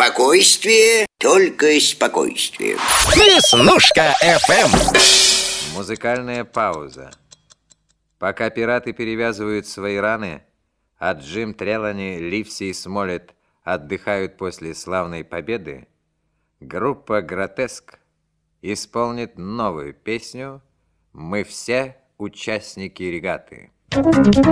Спокойствие, только спокойствие. Веснушка FM. Музыкальная пауза. Пока пираты перевязывают свои раны, а Джим Трелани, Ливси и Смолетт отдыхают после славной победы, группа «Гротеск» исполнит новую песню «Мы все участники регаты».